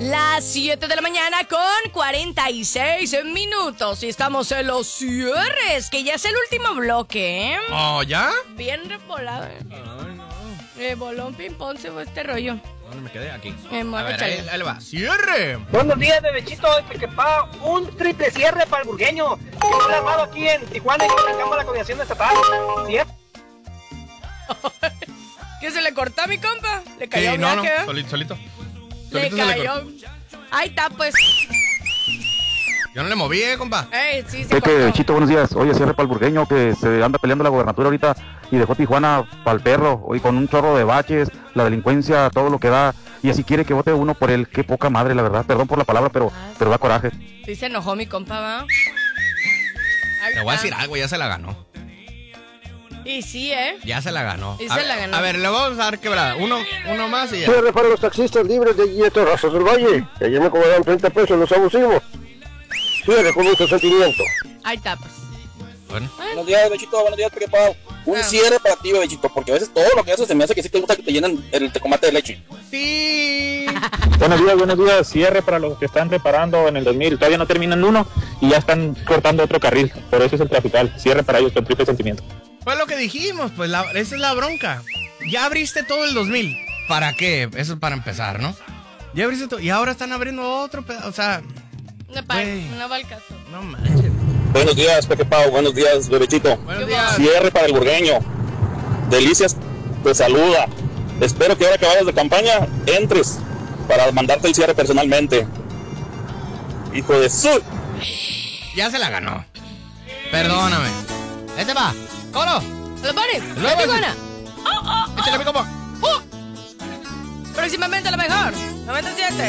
Las 7 de la mañana con 46 minutos. Y estamos en los cierres, que ya es el último bloque, ¿eh? ¿Oh, ya? Bien revolado, ¿eh? Ay, no. Bolón ping-pong se fue este rollo. ¿Dónde me quedé? Aquí. A ver, ahí le va. ¡Cierre! Buenos días, bebechito. Que pa, un triple cierre para el burgueño. Que no le ha armado aquí en Tijuana y que tengamos la coordinación estatal. ¿Cierto? ¿Qué se le cortó a mi compa? ¿Le cayó no, viaje? solito. Le Solito se cayó. cortó. Ahí está, pues. Yo no le moví, compa. Sí, se cortó. Bechito, buenos días. Oye, cierre para el burgueño que se anda peleando la gobernatura ahorita y dejó Tijuana para el perro. Hoy con un chorro de baches, la delincuencia, todo lo que da. Y así quiere que vote uno por él. Qué poca madre, la verdad. Perdón por la palabra, pero da coraje. Sí se enojó mi compa, ¿va? Ahí Te voy a está. decir algo, ya se la ganó. Y sí, ¿eh? Ya se la ganó. Y se la ganó. A ver, le vamos a dar quebrada. Uno más y ya. Cierre para los taxistas libres de Guilleto Razas del Valle. Que ayer me cobraron 30 pesos los abusivos. Cierre con mucho sentimiento. Ahí está, pues. Bueno. Buenos días, bebechito, buenos días, Pau. Un cierre para ti, bebechito, porque a veces todo lo que haces se me hace que sí te gusta que te llenen el tecomate de leche. Sí. Buenos días. Cierre para los que están reparando en el 2000. Todavía no terminan uno y ya están cortando otro carril. Por eso es el trafical. Cierre para ellos con triple sentimiento. Pues lo que dijimos, pues esa es la bronca. Ya abriste todo el 2000. ¿Para qué? Eso es para empezar, ¿no? Ya abriste todo. Y ahora están abriendo otro pedazo. O sea, No va el caso. no manches. Buenos días, Peque Pau, buenos días, bebechito. Buenos días. Cierre para el burgueño. Delicias te saluda. Espero que ahora que vayas de campaña, entres para mandarte el cierre personalmente. Hijo de su... Ya se la ganó. Perdóname. Este va. ¡Colo! ¡Lo pone! Luego, ¡La Tijuana! Échale mi compa. Próximamente a lo mejor. 97.